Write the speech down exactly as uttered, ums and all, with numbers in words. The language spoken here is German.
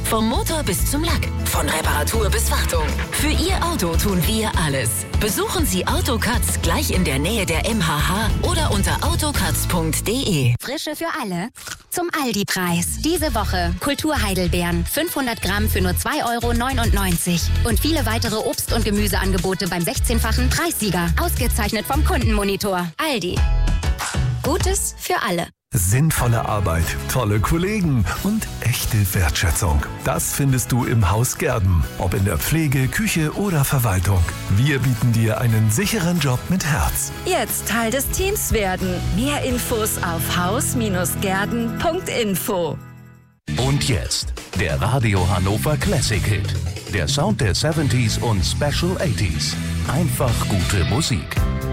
Vom Motor bis zum Lack, von Reparatur bis Wartung. Für Ihr Auto tun wir alles. Besuchen Sie Autocuts gleich in der Nähe der M H H oder unter autocuts punkt de. Frische für alle zum Aldi-Preis. Diese Woche Kulturheidelbeeren, fünfhundert Gramm für nur zwei Euro neunundneunzig. Und viele weitere Obst- und Gemüseangebote beim sechzehnfachen Preissieger. Ausgezeichnet vom Kundenmonitor. Aldi. Gutes für alle. Sinnvolle Arbeit, tolle Kollegen und echte Wertschätzung. Das findest du im Haus Gerben. Ob in der Pflege, Küche oder Verwaltung. Wir bieten dir einen sicheren Job mit Herz. Jetzt Teil des Teams werden. Mehr Infos auf haus gerden punkt info. Und jetzt der Radio Hannover Classic Hit. Der Sound der siebziger und Special achtziger. Einfach gute Musik.